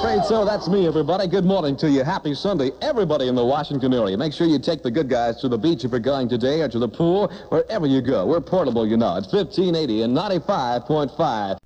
afraid so. That's me, everybody. Good morning to you. Happy Sunday, everybody in the Washington area. Make sure you take the good guys to the beach if you're going today, or to the pool, wherever you go. We're portable, you know. It's 1580 and 95.5.